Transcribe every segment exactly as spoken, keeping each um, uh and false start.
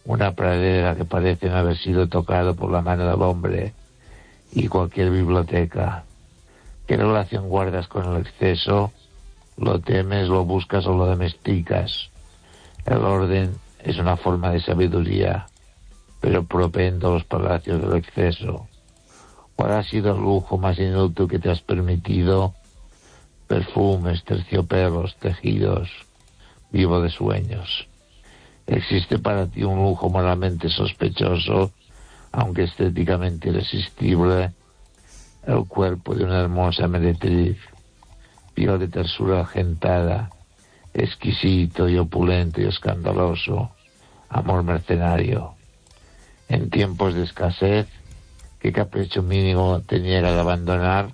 una pradera que parece no haber sido tocado por la mano del hombre, y cualquier biblioteca. ¿Qué relación guardas con el exceso? ¿Lo temes, lo buscas o lo domesticas? El orden es una forma de sabiduría, pero propendo a los palacios del exceso. ¿Cuál ha sido el lujo más inútil que te has permitido? Perfumes, terciopelos, tejidos, vivo de sueños. ¿Existe para ti un lujo moralmente sospechoso, aunque estéticamente irresistible? El cuerpo de una hermosa meretriz, piel de tersura argentada, exquisito y opulento y escandaloso, amor mercenario. En tiempos de escasez, ¿qué capricho mínimo te niega de abandonar?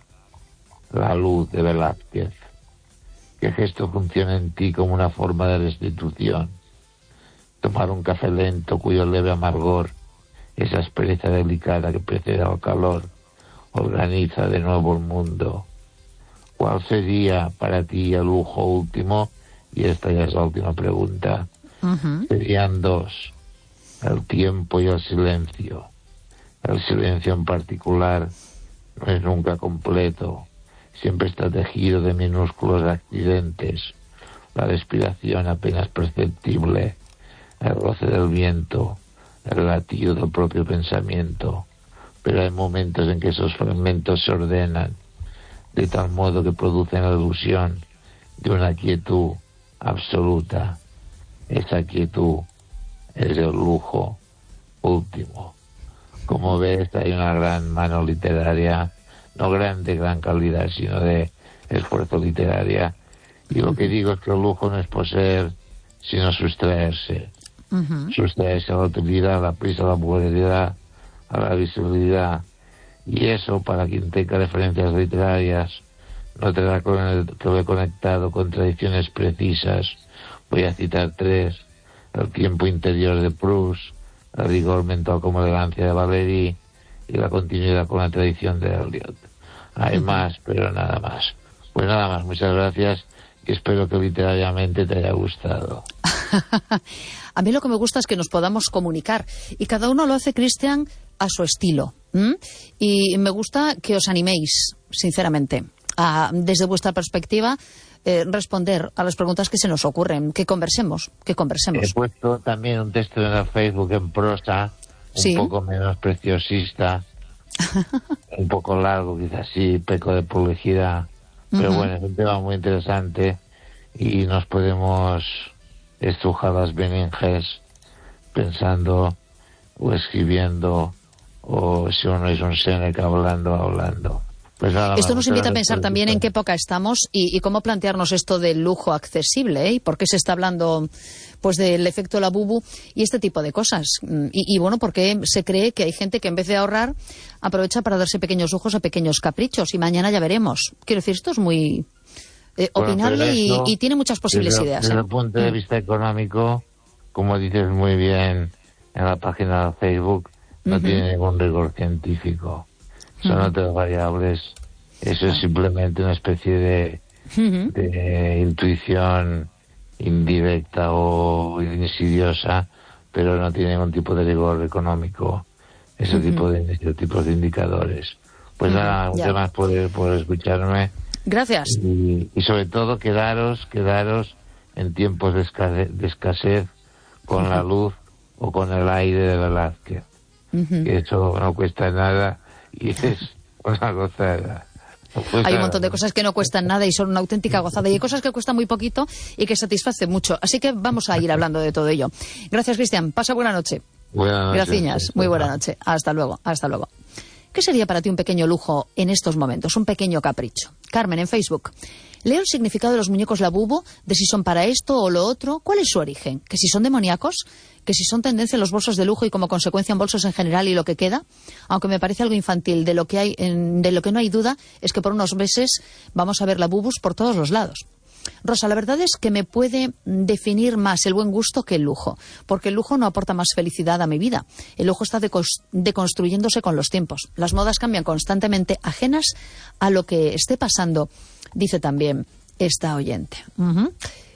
La luz de Velázquez. ¿Qué gesto funciona en ti como una forma de restitución? Tomar un café lento cuyo leve amargor, esa aspereza delicada que precede al calor, organiza de nuevo el mundo. ¿Cuál sería para ti el lujo último? Y esta ya es la última pregunta. Uh-huh. Serían dos: el tiempo y el silencio. El silencio en particular no es nunca completo, siempre está tejido de minúsculos accidentes, la respiración apenas perceptible, el roce del viento, el latido del propio pensamiento, pero hay momentos en que esos fragmentos se ordenan, de tal modo que producen la ilusión de una quietud absoluta. Esa quietud es el lujo último. Como ves, hay una gran mano literaria, no gran de gran calidad, sino de esfuerzo literaria. Y lo que digo es que el lujo no es poseer, sino sustraerse. Uh-huh. Sustraerse a la utilidad, a la prisa, a la vulgaridad, a la visibilidad. Y eso, para quien tenga referencias literarias, no tendrá que ver conectado con tradiciones precisas. Voy a citar tres: el tiempo interior de Proust, el rigor mental como elegancia de Valéry y la continuidad con la tradición de Eliot. Hay uh-huh. más, pero nada más. Pues nada más, muchas gracias y espero que literariamente te haya gustado. A mí lo que me gusta es que nos podamos comunicar y cada uno lo hace, Cristian, a su estilo. ¿Mm? Y me gusta que os animéis, sinceramente, a, desde vuestra perspectiva, eh, responder a las preguntas que se nos ocurren, que conversemos, que conversemos. He puesto también un texto en el Facebook en prosa, un ¿Sí? poco menos preciosista, un poco largo, quizás sí, peco de publicidad, pero uh-huh. bueno, es un tema muy interesante y nos podemos estrujar las meninges pensando o escribiendo, o si uno es un Séneca hablando, hablando. Pues nada, esto nos invita a pensar también en qué época estamos y, y cómo plantearnos esto del lujo accesible, ¿eh? Y por qué se está hablando pues del efecto Labubu y este tipo de cosas. Y, y bueno, porque se cree que hay gente que en vez de ahorrar aprovecha para darse pequeños lujos o pequeños caprichos y mañana ya veremos. Quiero decir, esto es muy eh, bueno, opinable eso, y, y tiene muchas posibles desde, ideas. Desde ¿eh? el punto de vista económico, como dices muy bien en la página de Facebook, no uh-huh. tiene ningún rigor científico. Son uh-huh. otras variables. Eso es simplemente una especie de, uh-huh. de intuición indirecta o insidiosa, pero no tiene ningún tipo de rigor económico. Ese uh-huh. tipo de ese tipo de indicadores. Pues uh-huh. nada, muchas más por, por escucharme. Gracias. Y, y sobre todo quedaros, quedaros en tiempos de escasez, de escasez con uh-huh. la luz o con el aire de Velázquez. Uh-huh. Que eso no cuesta nada y es una gozada. Pues hay un montón de cosas que no cuestan nada y son una auténtica gozada. Y hay cosas que cuestan muy poquito y que satisfacen mucho. Así que vamos a ir hablando de todo ello. Gracias, Cristian. Pasa buena noche. Buenas noches. Graciñas. Muy buena noche. Hasta luego. Hasta luego. ¿Qué sería para ti un pequeño lujo en estos momentos? Un pequeño capricho. Carmen, en Facebook. Leo el significado de los muñecos Labubu, de si son para esto o lo otro. ¿Cuál es su origen? ¿Que si son demoníacos? ¿Que si son tendencia en los bolsos de lujo y como consecuencia en bolsos en general y lo que queda? Aunque me parece algo infantil, de lo que hay, en, de lo que no hay duda es que por unos meses vamos a ver Labubus por todos los lados. Rosa, la verdad es que me puede definir más el buen gusto que el lujo, porque el lujo no aporta más felicidad a mi vida. El lujo está deconstruyéndose con los tiempos. Las modas cambian constantemente, ajenas a lo que esté pasando, dice también esta oyente. Uh-huh.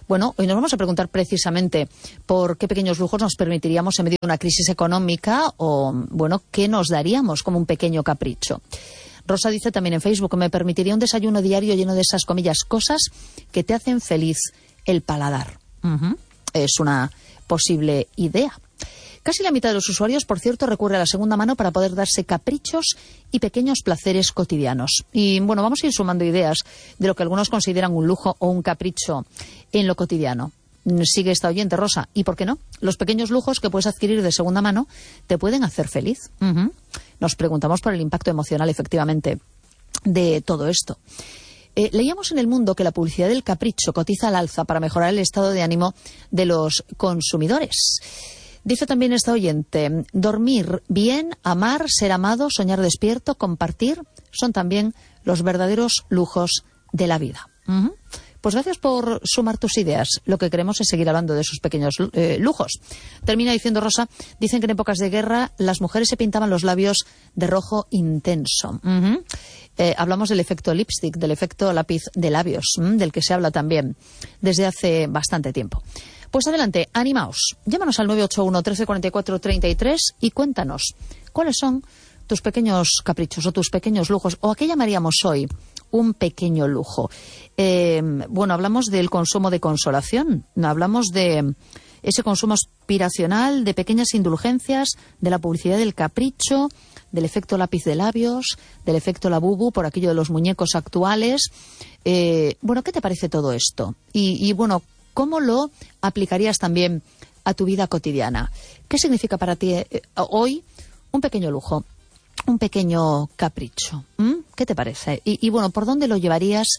Bueno, hoy nos vamos a preguntar precisamente por qué pequeños lujos nos permitiríamos en medio de una crisis económica o, bueno, qué nos daríamos como un pequeño capricho. Rosa dice también en Facebook que me permitiría un desayuno diario lleno de esas, comillas, cosas que te hacen feliz el paladar. Uh-huh. Es una posible idea. Casi la mitad de los usuarios, por cierto, recurre a la segunda mano para poder darse caprichos y pequeños placeres cotidianos. Y bueno, vamos a ir sumando ideas de lo que algunos consideran un lujo o un capricho en lo cotidiano. Sigue esta oyente, Rosa. ¿Y por qué no? Los pequeños lujos que puedes adquirir de segunda mano te pueden hacer feliz. Uh-huh. Nos preguntamos por el impacto emocional, efectivamente, de todo esto. Eh, leíamos en El Mundo que la publicidad del capricho cotiza al alza para mejorar el estado de ánimo de los consumidores. Dice también esta oyente, dormir bien, amar, ser amado, soñar despierto, compartir, son también los verdaderos lujos de la vida. Uh-huh. Pues gracias por sumar tus ideas. Lo que queremos es seguir hablando de esos pequeños eh, lujos. Termina diciendo Rosa, dicen que en épocas de guerra las mujeres se pintaban los labios de rojo intenso. Uh-huh. Eh, hablamos del efecto lipstick, del efecto lápiz de labios, ¿m? del que se habla también desde hace bastante tiempo. Pues adelante, animaos. Llámanos al nueve ocho uno, trece cuarenta y cuatro, treinta y tres y cuéntanos cuáles son tus pequeños caprichos o tus pequeños lujos, o a qué llamaríamos hoy un pequeño lujo. Eh, bueno, hablamos del consumo de consolación, hablamos de ese consumo aspiracional, de pequeñas indulgencias, de la publicidad del capricho, del efecto lápiz de labios, del efecto labubu, por aquello de los muñecos actuales. Eh, bueno, ¿qué te parece todo esto? Y, y bueno, ¿cómo lo aplicarías también a tu vida cotidiana? ¿Qué significa para ti eh, hoy un pequeño lujo, un pequeño capricho? ¿Mm? ¿Qué te parece? Y, y bueno, ¿por dónde lo llevarías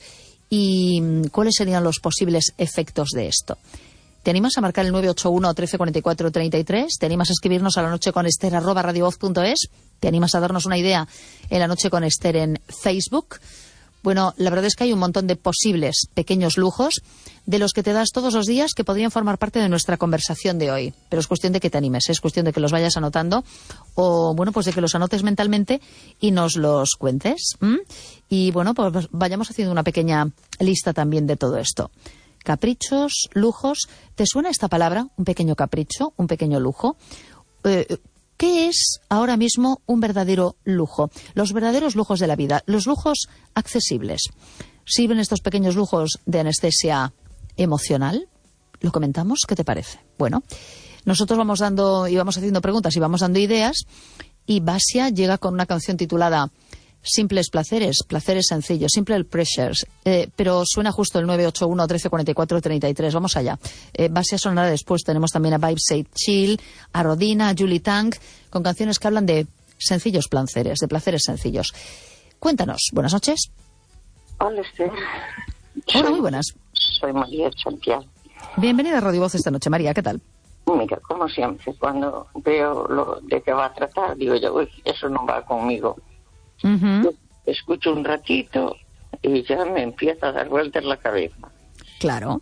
y cuáles serían los posibles efectos de esto? ¿Te animas a marcar el nueve ocho uno, trece cuarenta y cuatro, treinta y tres? ¿Te animas a escribirnos a la noche con Ester arroba radiovoz punto es? ¿Te animas a darnos una idea en la noche con Ester en Facebook? Bueno, la verdad es que hay un montón de posibles pequeños lujos de los que te das todos los días que podrían formar parte de nuestra conversación de hoy. Pero es cuestión de que te animes, es cuestión de que los vayas anotando o, bueno, pues de que los anotes mentalmente y nos los cuentes. ¿Mm? Y, bueno, pues vayamos haciendo una pequeña lista también de todo esto. Caprichos, lujos. ¿Te suena esta palabra? Un pequeño capricho, un pequeño lujo. Eh, ¿Qué es ahora mismo un verdadero lujo? Los verdaderos lujos de la vida, los lujos accesibles. ¿Sirven estos pequeños lujos de anestesia emocional? ¿Lo comentamos? ¿Qué te parece? Bueno, nosotros vamos dando y vamos haciendo preguntas y vamos dando ideas, y Basia llega con una canción titulada Simples placeres, placeres sencillos, Simple Pleasures, eh, pero suena justo el nueve ocho uno, trece cuarenta y cuatro, treinta y tres. Vamos allá. Eh, Basia sonará después. Tenemos también a Vibe Say Chill, a Rodina, a Julie Tang, con canciones que hablan de sencillos placeres, de placeres sencillos. Cuéntanos. Buenas noches. Hola, Esther. Hola, Soy, muy buenas. Soy María Santiago. Bienvenida a Radio Voz esta noche, María. ¿Qué tal? Mira, como siempre, cuando veo lo de qué va a tratar, digo yo, uy, eso no va conmigo. Uh-huh. Escucho un ratito y ya me empieza a dar vueltas la cabeza. Claro.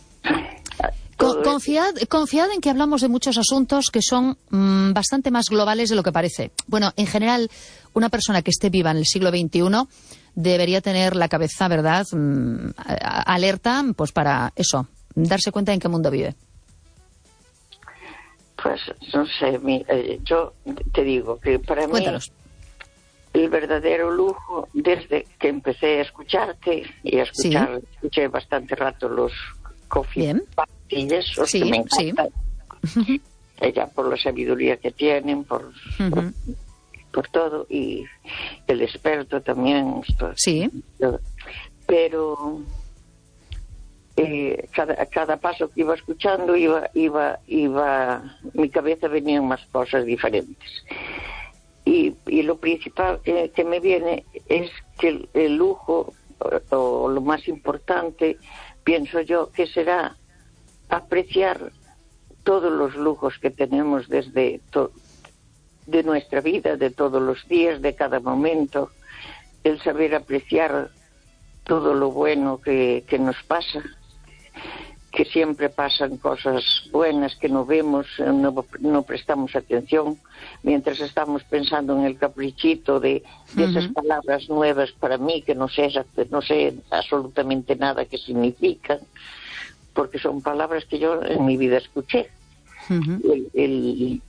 Con, confiad, confiad en que hablamos de muchos asuntos que son mmm, bastante más globales de lo que parece. Bueno, en general, una persona que esté viva en el siglo veintiuno debería tener la cabeza, ¿verdad?, mmm, alerta, pues para eso, darse cuenta en qué mundo vive. Pues, no sé, mi, eh, yo te digo que para Cuéntanos. mí el verdadero lujo, desde que empecé a escucharte y a escuchar, sí. escuché bastante rato los coffee parties, esos sí, que me encantan, sí. Ella por la sabiduría que tienen, por, uh-huh. por, por todo, y el experto también. Esto, sí. Todo. Pero eh, cada, cada paso que iba escuchando, iba, iba, iba, mi cabeza venían más cosas diferentes. Y, y lo principal que, que me viene es que el, el lujo, o, o lo más importante, pienso yo, que será apreciar todos los lujos que tenemos desde to, de nuestra vida, de todos los días, de cada momento, el saber apreciar todo lo bueno que, que nos pasa, que siempre pasan cosas buenas que no vemos, no, no prestamos atención, mientras estamos pensando en el caprichito de, de uh-huh. esas palabras nuevas para mí, que no sé, no sé absolutamente nada qué significan, porque son palabras que yo en mi vida escuché. Uh-huh. El, el,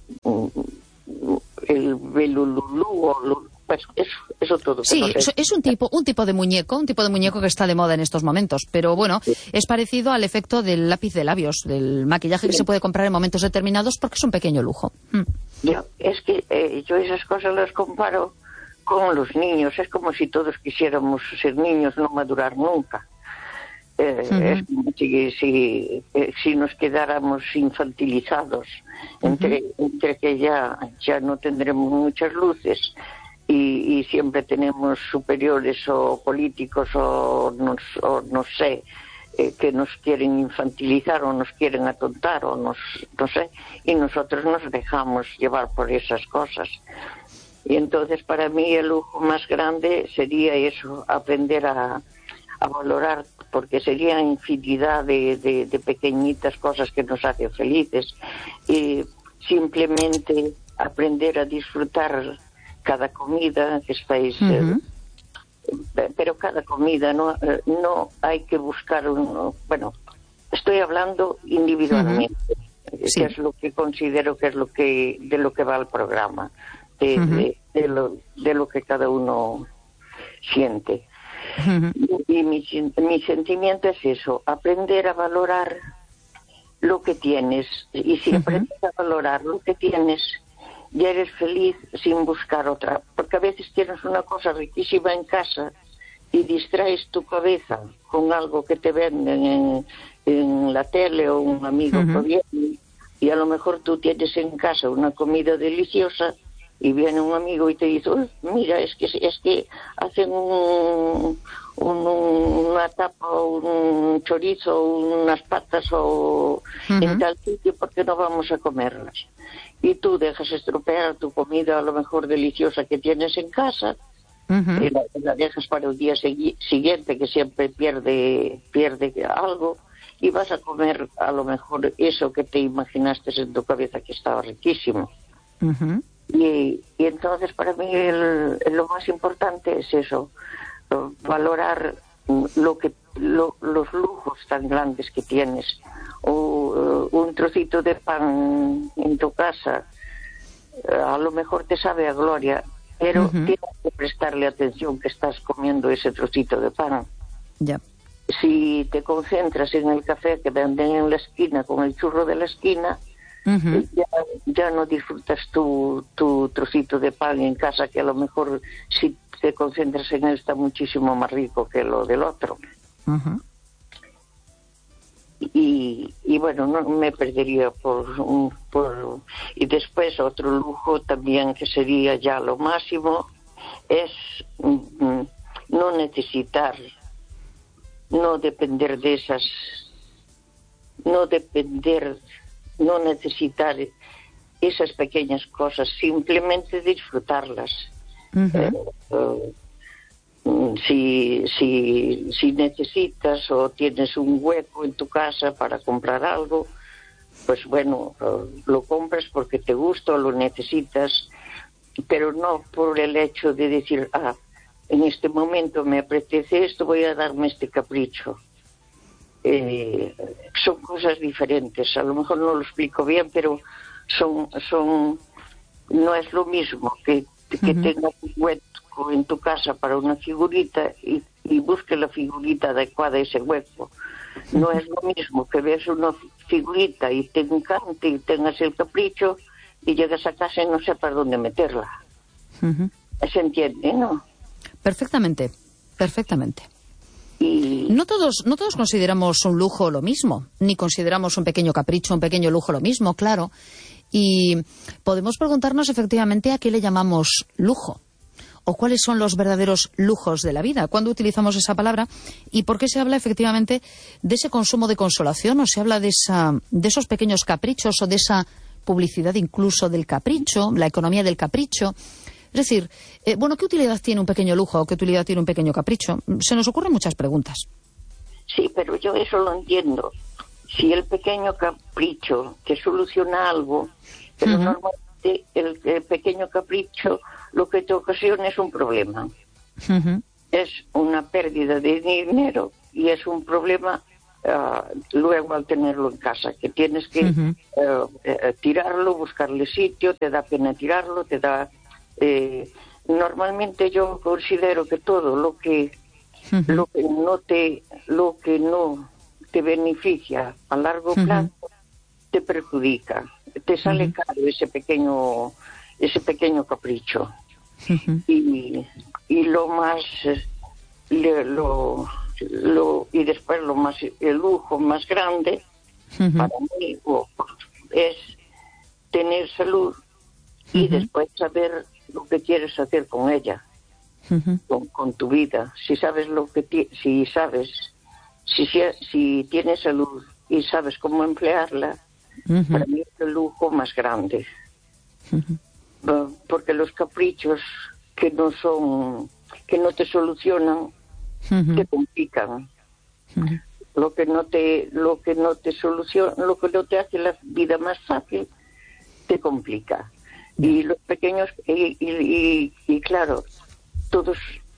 el belululú, pues eso, eso todo. Sí, no sé. Es un tipo, un tipo de muñeco, un tipo de muñeco que está de moda en estos momentos, pero bueno, sí. Es parecido al efecto del lápiz de labios, del maquillaje sí. Que se puede comprar en momentos determinados porque es un pequeño lujo. Mm. Ya, es que eh, yo esas cosas las comparo con los niños, es como si todos quisiéramos ser niños, no madurar nunca. Eh, uh-huh. Es como si, si, eh, si nos quedáramos infantilizados, uh-huh. entre, entre que ya, ya no tendremos muchas luces y, y siempre tenemos superiores o políticos o, nos, o no sé, eh, que nos quieren infantilizar o nos quieren atontar o nos, no sé, y nosotros nos dejamos llevar por esas cosas. Y entonces para mí el lujo más grande sería eso, aprender a, a valorar, porque sería infinidad de, de, de pequeñitas cosas que nos hacen felices, y simplemente aprender a disfrutar cada comida que estáis, uh-huh. eh, pero cada comida, no, eh, no hay que buscar un, bueno, estoy hablando individualmente, uh-huh. Sí. Que es lo que considero que es lo que de lo que va el programa. De, uh-huh. de, de, lo, de lo que cada uno siente. Uh-huh. Y, y mi, mi sentimiento es eso, aprender a valorar lo que tienes. Y si uh-huh. aprendes a valorar lo que tienes, ya eres feliz sin buscar otra. Porque a veces tienes una cosa riquísima en casa y distraes tu cabeza con algo que te venden en, en la tele o un amigo uh-huh. que viene, y a lo mejor tú tienes en casa una comida deliciosa y viene un amigo y te dice, mira, es que es que hacen un, un, una tapa, un chorizo, unas patas o uh-huh. en tal sitio, porque no vamos a comerlas. Y tú dejas estropear tu comida a lo mejor deliciosa que tienes en casa, uh-huh. y la, la dejas para el día segui- siguiente, que siempre pierde, pierde algo, y vas a comer a lo mejor eso que te imaginaste en tu cabeza que estaba riquísimo. Uh-huh. Y, y entonces para mí el, lo más importante es eso, valorar lo que lo, los lujos tan grandes que tienes, o uh, un trocito de pan en tu casa, uh, a lo mejor te sabe a gloria, pero uh-huh. tienes que prestarle atención que estás comiendo ese trocito de pan. Yeah. Si te concentras en el café que venden en la esquina con el churro de la esquina, Uh-huh. Ya, ya no disfrutas tu, tu trocito de pan en casa, que a lo mejor si te concentras en él está muchísimo más rico que lo del otro. Uh-huh. Y, y bueno, no me perdería por, por... Y después otro lujo también que sería ya lo máximo es mm, no necesitar, no depender de esas, no depender no necesitar esas pequeñas cosas, simplemente disfrutarlas. Uh-huh. Eh, uh, si, si, si necesitas o tienes un hueco en tu casa para comprar algo, pues bueno, uh, lo compras porque te gusta o lo necesitas, pero no por el hecho de decir, ah, en este momento me apetece esto, voy a darme este capricho. Eh, son cosas diferentes, a lo mejor no lo explico bien, pero son son no es lo mismo que, que uh-huh. tengas un hueco en tu casa para una figurita y, y busques la figurita adecuada a ese hueco. No uh-huh. es lo mismo que veas una figurita y te encante y tengas el capricho y llegas a casa y no sepas dónde meterla. Uh-huh. ¿Se entiende, no? Perfectamente, perfectamente. Y... No todos, no todos consideramos un lujo lo mismo, ni consideramos un pequeño capricho, un pequeño lujo lo mismo, claro. Y podemos preguntarnos efectivamente a qué le llamamos lujo, o cuáles son los verdaderos lujos de la vida, cuándo utilizamos esa palabra y por qué se habla efectivamente de ese consumo de consolación, o se habla de, esa, de esos pequeños caprichos o de esa publicidad incluso del capricho, la economía del capricho. Es decir, eh, bueno, ¿qué utilidad tiene un pequeño lujo o qué utilidad tiene un pequeño capricho? Se nos ocurren muchas preguntas. Sí, pero yo eso lo entiendo. Si el pequeño capricho te soluciona algo, pero uh-huh. normalmente el, el pequeño capricho lo que te ocasiona es un problema. Uh-huh. Es una pérdida de dinero y es un problema uh, luego al tenerlo en casa, que tienes que uh-huh. uh, uh, tirarlo, buscarle sitio, te da pena tirarlo, te da... Eh, normalmente yo considero que todo lo que, uh-huh. lo que no te lo que no te beneficia a largo plazo uh-huh. te perjudica, te sale uh-huh. caro ese pequeño ese pequeño capricho. Uh-huh. y, y lo más lo, lo y después lo más el lujo más grande uh-huh. para mí oh, es tener salud y uh-huh. después saber lo que quieres hacer con ella, uh-huh. con, con tu vida. Si sabes lo que ti, si sabes si, si si tienes salud y sabes cómo emplearla, uh-huh. para mí es el lujo más grande. Uh-huh. Porque los caprichos que no son, que no te solucionan, uh-huh. te complican. Uh-huh. Lo que no te, lo que no te soluciona, lo que no te hace la vida más fácil, te complica. Y los pequeños, y, y, y, y claro, todos,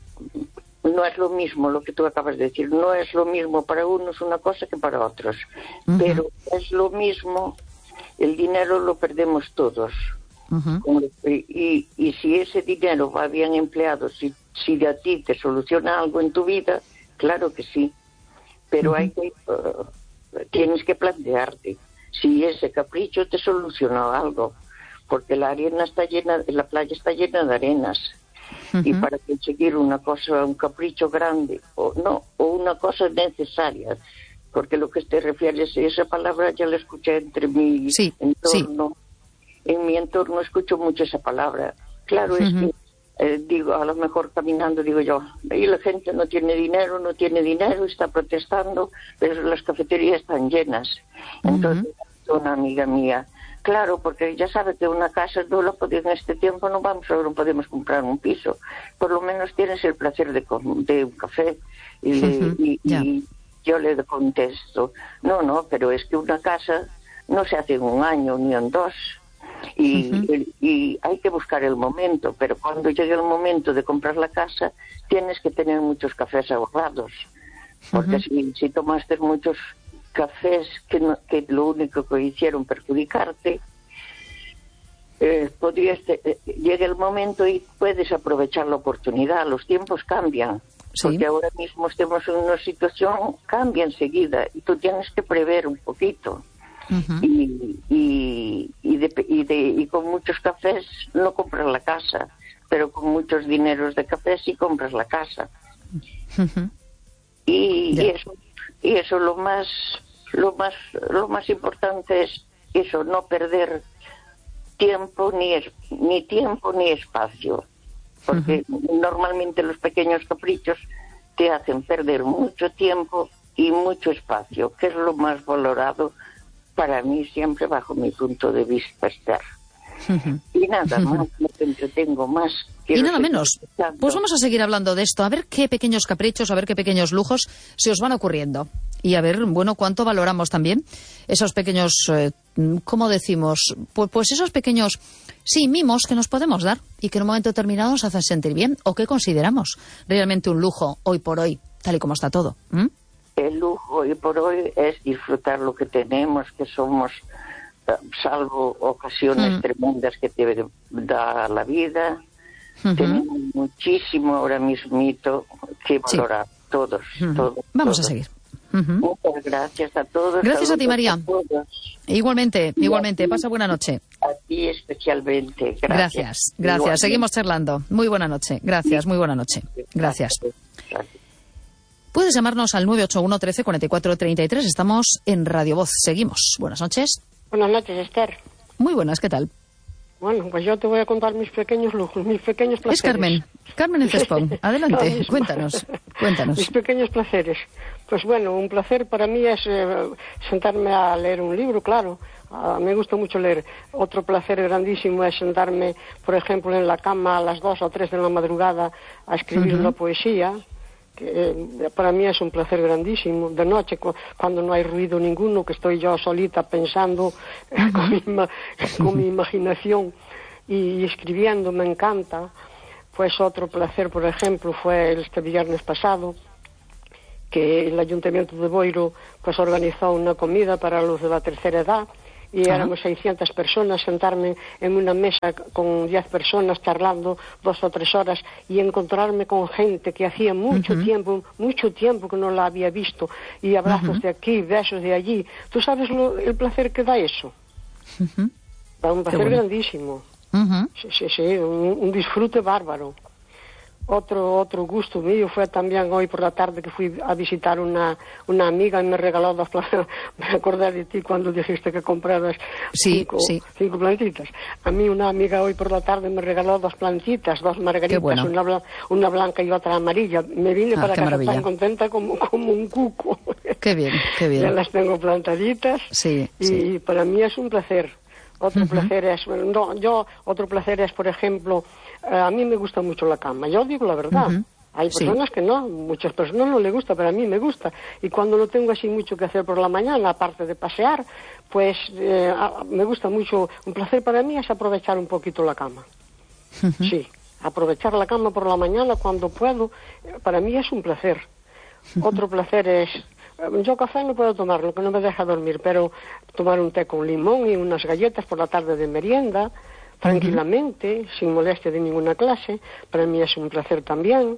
no es lo mismo lo que tú acabas de decir, no es lo mismo para unos una cosa que para otros, uh-huh. pero es lo mismo, el dinero lo perdemos todos. Uh-huh. Y, y si ese dinero va bien empleado, si, si a ti te soluciona algo en tu vida, claro que sí, pero uh-huh. hay que, uh, tienes que plantearte si ese capricho te solucionó algo. Porque la arena está llena, la playa está llena de arenas. Uh-huh. Y para conseguir una cosa, un capricho grande, o no, o una cosa necesaria, porque lo que te refieres, esa palabra ya la escuché entre mi sí, entorno, sí. en mi entorno escucho mucho esa palabra. Claro, uh-huh. es que, eh, digo, a lo mejor caminando, digo yo, y la gente no tiene dinero, no tiene dinero, está protestando, pero las cafeterías están llenas. Entonces, uh-huh. una amiga mía, claro, porque ya sabe que una casa no la podemos, en este tiempo no vamos a no podemos comprar un piso. Por lo menos tienes el placer de, de un café. Y, le, uh-huh, y, yeah. y yo le contesto, no, no, pero es que una casa no se hace en un año ni en dos. Y, uh-huh. y, y hay que buscar el momento, pero cuando llegue el momento de comprar la casa, tienes que tener muchos cafés ahorrados. Porque uh-huh. si, si tomaste muchos cafés que, no, que lo único que hicieron perjudicarte, eh, podrías te, eh, llega el momento y puedes aprovechar la oportunidad. Los tiempos cambian, sí. porque ahora mismo estamos en una situación, cambia enseguida y tú tienes que prever un poquito. Uh-huh. y, y, y, de, y, de, y con muchos cafés no compras la casa, pero con muchos dineros de café sí compras la casa. Uh-huh. y, yeah. y eso y eso lo más lo más lo más importante es eso, no perder tiempo ni es, ni tiempo ni espacio, porque uh-huh. normalmente los pequeños caprichos te hacen perder mucho tiempo y mucho espacio, que es lo más valorado para mí siempre bajo mi punto de vista estar. Uh-huh. Y nada uh-huh. más, no te entretengo más. Y nada menos. Pensando. Pues vamos a seguir hablando de esto, a ver qué pequeños caprichos, a ver qué pequeños lujos se os van ocurriendo. Y a ver, bueno, cuánto valoramos también esos pequeños, eh, ¿cómo decimos? Pues, pues esos pequeños, sí, mimos que nos podemos dar y que en un momento determinado nos hacen sentir bien, o que consideramos realmente un lujo hoy por hoy, tal y como está todo. ¿Mm? El lujo hoy por hoy es disfrutar lo que tenemos, que somos, salvo ocasiones mm. tremendas que te da la vida, uh-huh. tenemos muchísimo ahora mismito que valorar, sí. todos, uh-huh. todos. Vamos todos. a seguir. Uh-huh. Muchas gracias a todos. Gracias Saludos a ti, María. A igualmente, y igualmente. A ti, pasa buena noche. A ti especialmente. Gracias. Gracias, gracias. Igualmente. Seguimos charlando. Muy buena noche. Gracias, muy buena noche. Gracias. Gracias. Puedes llamarnos al nueve ocho uno, trece, cuarenta y cuatro, treinta y tres. Estamos en Radio Voz. Seguimos. Buenas noches. Buenas noches, Esther. Muy buenas, ¿qué tal? Bueno, pues yo te voy a contar mis pequeños lujos, mis pequeños placeres. Es Carmen. Carmen en Cespón. Adelante, cuéntanos, cuéntanos. Mis pequeños placeres. Pues bueno, un placer para mí es eh, sentarme a leer un libro, claro. Uh, me gusta mucho leer. Otro placer grandísimo es sentarme, por ejemplo, en la cama a las dos o tres de la madrugada a escribir uh-huh. una poesía. Que, eh, para mí es un placer grandísimo. De noche, cu- cuando no hay ruido ninguno, que estoy yo solita pensando uh-huh. con, mi ima- con mi imaginación y, y escribiendo, me encanta. Pues otro placer, por ejemplo, fue este viernes pasado, que el Ayuntamiento de Boiro pues organizó una comida para los de la tercera edad, y Ajá. éramos seiscientas personas, sentarme en una mesa con diez personas charlando dos o tres horas y encontrarme con gente que hacía mucho uh-huh. tiempo, mucho tiempo que no la había visto, y abrazos uh-huh. de aquí, besos de allí. ¿Tú sabes lo, el placer que da eso? Uh-huh. Da un placer bueno. grandísimo. Uh-huh. Sí, sí, sí, un, un disfrute bárbaro. Otro otro gusto mío fue también hoy por la tarde que fui a visitar una, una amiga y me regaló dos plantitas. Me acordé de ti cuando dijiste que compraras sí, cinco, sí. cinco plantitas. A mí una amiga hoy por la tarde me regaló dos plantitas, dos margaritas, bueno. una, blan- una blanca y otra amarilla. Me vine ah, para casa maravilla. tan contenta como, como un cuco. Qué bien, qué bien. Ya las tengo plantaditas sí, y sí. para mí es un placer. Otro uh-huh. placer es, no, yo, otro placer es, por ejemplo, eh, a mí me gusta mucho la cama. Yo digo la verdad. Uh-huh. Hay personas sí. que no, muchas personas no les gusta, pero a mí me gusta. Y cuando no tengo así mucho que hacer por la mañana, aparte de pasear, pues eh, me gusta mucho. Un placer para mí es aprovechar un poquito la cama. Uh-huh. Sí, aprovechar la cama por la mañana cuando puedo, para mí es un placer. Uh-huh. Otro placer es... Yo café no puedo tomar, lo que no me deja dormir, pero tomar un té con limón y unas galletas por la tarde de merienda, tranquilamente, uh-huh. sin molestia de ninguna clase, para mí es un placer también.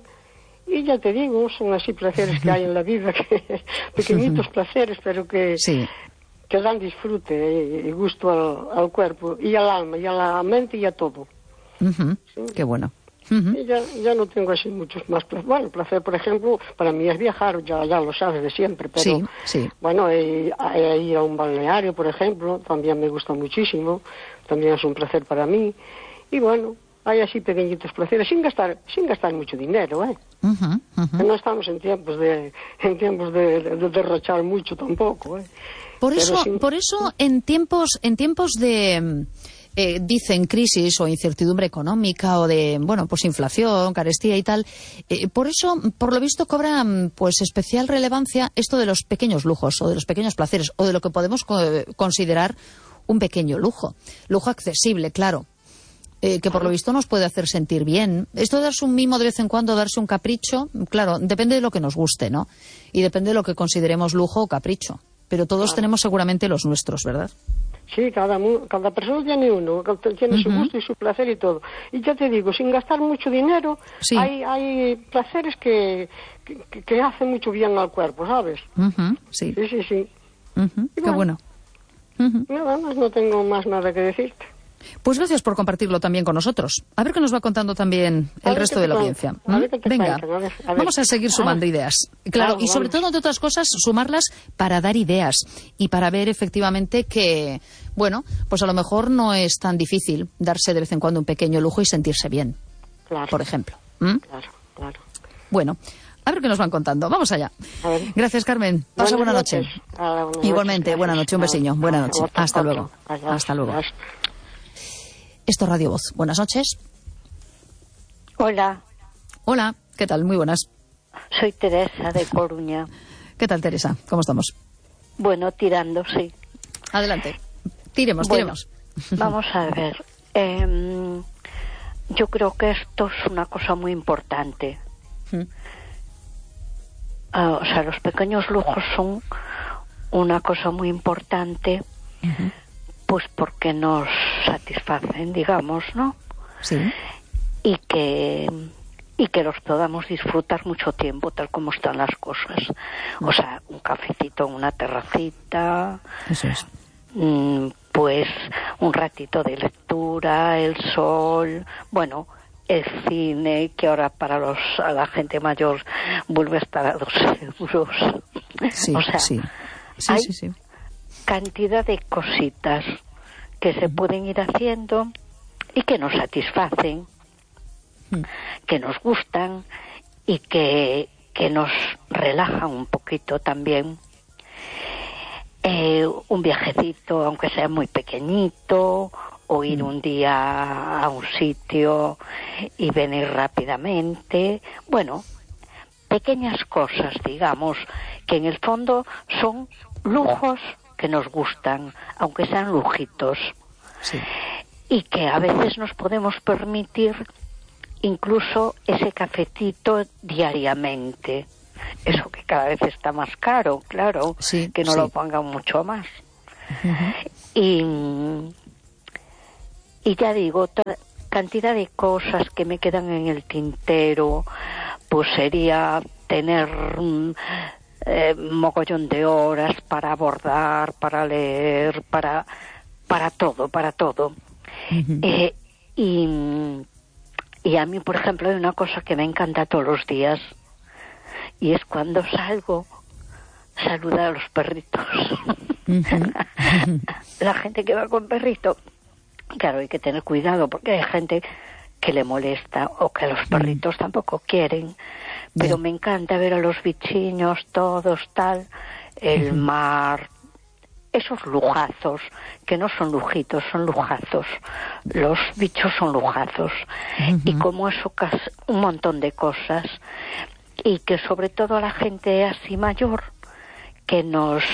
Y ya te digo, son así placeres que hay en la vida, que pequeñitos placeres, pero que, sí. que dan disfrute y, y gusto al, al cuerpo, y al alma, y a la mente, y a todo. Uh-huh. ¿Sí? Qué bueno. Uh-huh. Y ya, ya no tengo así muchos más placeres. Bueno, el placer, por ejemplo, para mí es viajar, ya, ya lo sabes de siempre, pero sí, sí. bueno, eh, eh, ir a un balneario, por ejemplo, también me gusta muchísimo, también es un placer para mí. Y bueno, hay así pequeñitos placeres, sin gastar, sin gastar mucho dinero, ¿eh? Uh-huh, uh-huh. No estamos en tiempos de, en tiempos de, de, de derrochar mucho tampoco, ¿eh? Por eso, sin... por eso en tiempos, en tiempos de... Eh, dicen crisis o incertidumbre económica o de, bueno, pues inflación, carestía y tal. Eh, por eso, por lo visto, cobra pues especial relevancia esto de los pequeños lujos o de los pequeños placeres o de lo que podemos co- considerar un pequeño lujo. Lujo accesible, claro. Eh, que por lo visto nos puede hacer sentir bien. Esto de darse un mimo de vez en cuando, darse un capricho, claro, depende de lo que nos guste, ¿no? Y depende de lo que consideremos lujo o capricho. Pero todos claro. tenemos seguramente los nuestros, ¿verdad? Sí, cada, cada persona tiene uno, tiene uh-huh. su gusto y su placer y todo. Y ya te digo, sin gastar mucho dinero, sí. hay, hay placeres que, que, que hacen mucho bien al cuerpo, ¿sabes? Uh-huh. Sí, sí, sí. sí. Uh-huh. Qué bueno. Uh-huh. Nada más, no tengo más nada que decirte. Pues gracias por compartirlo también con nosotros. A ver qué nos va contando también el resto de la audiencia. A ver qué te Venga, cuentan, a ver, a ver. Vamos a seguir sumando ah, ideas. Claro, y sobre vamos. todo, entre otras cosas, sumarlas para dar ideas y para ver efectivamente que, bueno, pues a lo mejor no es tan difícil darse de vez en cuando un pequeño lujo y sentirse bien, claro. por ejemplo. ¿Mm? Claro, claro. Bueno, a ver qué nos van contando. Vamos allá. Gracias, Carmen. Pasa buena noche. Hola, buenas Igualmente, noches. buena noche, un besiño. Buena noche. Otro, Hasta otro. luego. Adiós. Hasta luego. Adiós. Esto es Radio Voz. Buenas noches. Hola. Hola, ¿qué tal? Muy buenas. Soy Teresa de Coruña. ¿Qué tal, Teresa? ¿Cómo estamos? Bueno, tirando, sí. Adelante. Tiremos, bueno, tiremos. Vamos a ver. Eh, yo creo que esto es una cosa muy importante. ¿Mm? Uh, o sea, los pequeños lujos son una cosa muy importante. Uh-huh. Pues porque nos satisfacen, digamos, ¿no? Sí. Y que y que los podamos disfrutar mucho tiempo, tal como están las cosas. O sea, un cafecito en una terracita. Eso es. Mmm, pues un ratito de lectura, el sol, bueno, el cine, que ahora para los a la gente mayor vuelve a estar a dos euros. Sí, o sea, sí. Sí, hay sí, sí. cantidad de cositas que se pueden ir haciendo y que nos satisfacen, mm. que nos gustan y que, que nos relajan un poquito también. Eh, un viajecito, aunque sea muy pequeñito, o ir mm. un día a un sitio y venir rápidamente. Bueno, pequeñas cosas, digamos, que en el fondo son lujos que nos gustan, aunque sean lujitos, sí. y que a veces nos podemos permitir incluso ese cafetito diariamente. Eso que cada vez está más caro, claro, sí, que no sí. lo pongan mucho más. Uh-huh. Y, y ya digo, toda cantidad de cosas que me quedan en el tintero, pues sería tener eh, mogollón de horas para bordar, para leer, para, para todo, para todo. Uh-huh. Eh, y, y a mí, por ejemplo, hay una cosa que me encanta todos los días, y es cuando salgo, saludar a los perritos. Uh-huh. La gente que va con perrito, claro, hay que tener cuidado porque hay gente que le molesta o que los perritos uh-huh. tampoco quieren, pero yeah. me encanta ver a los bichiños todos tal, el uh-huh. mar, esos lujazos, que no son lujitos, son lujazos, los bichos son lujazos, uh-huh. y como eso, un montón de cosas, y que sobre todo a la gente así mayor, que nos,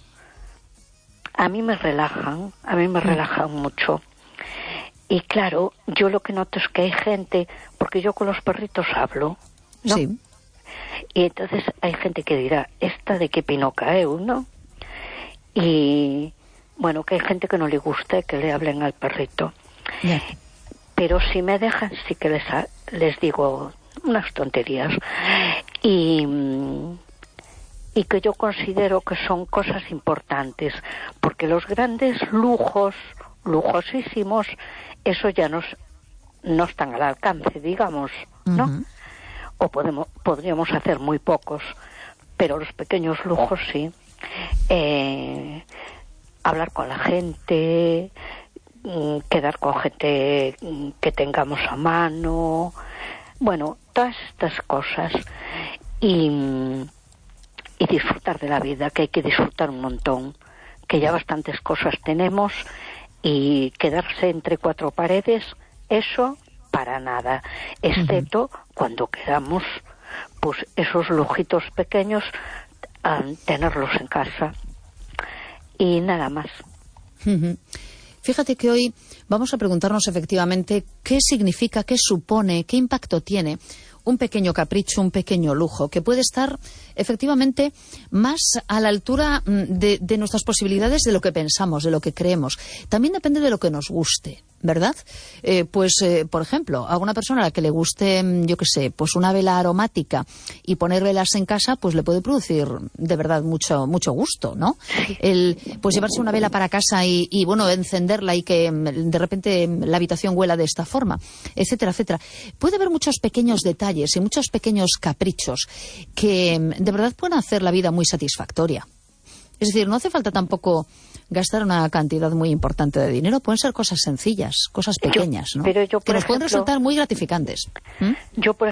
a mí me relajan, a mí me relajan mucho. Y claro, yo lo que noto es que hay gente, porque yo con los perritos hablo, ¿no? Sí. Y entonces hay gente que dirá, ¿esta de qué pino caeu, no? Y bueno, que hay gente que no le guste que le hablen al perrito. Yeah. Pero si me dejan, sí que les, les digo unas tonterías. Y, y que yo considero que son cosas importantes, porque los grandes lujos, lujosísimos, eso ya nos, no están al alcance, digamos, ¿no? Uh-huh. O podemos, podríamos hacer muy pocos, pero los pequeños lujos sí. Eh, hablar con la gente, quedar con gente que tengamos a mano, bueno, todas estas cosas. Y, y disfrutar de la vida, que hay que disfrutar un montón, que ya bastantes cosas tenemos, y quedarse entre cuatro paredes, eso para nada, excepto uh-huh. cuando quedamos, pues esos lujitos pequeños, a tenerlos en casa y nada más. Uh-huh. Fíjate que hoy vamos a preguntarnos efectivamente qué significa, qué supone, qué impacto tiene un pequeño capricho, un pequeño lujo, que puede estar efectivamente más a la altura de, de nuestras posibilidades de lo que pensamos, de lo que creemos. También depende de lo que nos guste, ¿verdad? Eh, pues, eh, por ejemplo, a una persona a la que le guste, yo qué sé, pues una vela aromática y poner velas en casa, pues le puede producir de verdad mucho mucho gusto, ¿no? El, pues llevarse una vela para casa y, y, bueno, encenderla y que de repente la habitación huela de esta forma, etcétera, etcétera. Puede haber muchos pequeños detalles y muchos pequeños caprichos que de verdad pueden hacer la vida muy satisfactoria. Es decir, no hace falta tampoco gastar una cantidad muy importante de dinero, pueden ser cosas sencillas, cosas pequeñas, yo, ¿no? Pero yo, por que nos ejemplo, pueden resultar muy gratificantes. ¿Mm? Yo, por